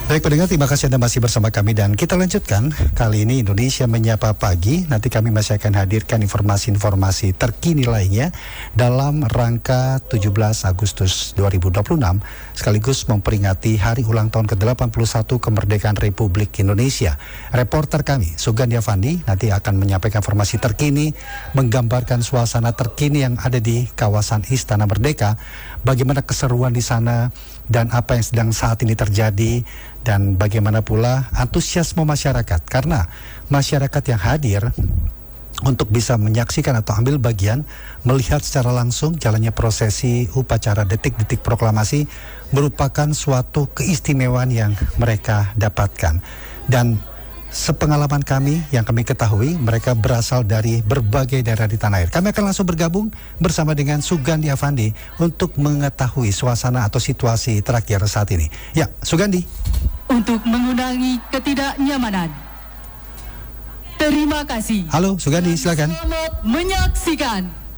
Baik pendengar, terima kasih Anda masih bersama kami dan kita lanjutkan. Kali ini Indonesia Menyapa Pagi. Nanti kami masih akan hadirkan informasi-informasi terkini lainnya dalam rangka 17 Agustus 2026 sekaligus memperingati hari ulang tahun ke-81 kemerdekaan Republik Indonesia. Reporter kami Sugandi Avandi nanti akan menyampaikan informasi terkini, menggambarkan suasana terkini yang ada di kawasan Istana Merdeka, bagaimana keseruan di sana dan apa yang sedang saat ini terjadi, dan bagaimana pula antusiasme masyarakat, karena masyarakat yang hadir untuk bisa menyaksikan atau ambil bagian melihat secara langsung jalannya prosesi upacara detik-detik proklamasi merupakan suatu keistimewaan yang mereka dapatkan. Dan sepengalaman kami yang kami ketahui, mereka berasal dari berbagai daerah di tanah air. Kami akan langsung bergabung bersama dengan Sugandi Avandi untuk mengetahui suasana atau situasi terakhir saat ini. Ya, Sugandi. Untuk mengurangi ketidaknyamanan. Terima kasih. Halo, Sugandi, silakan. Selamat menyaksikan.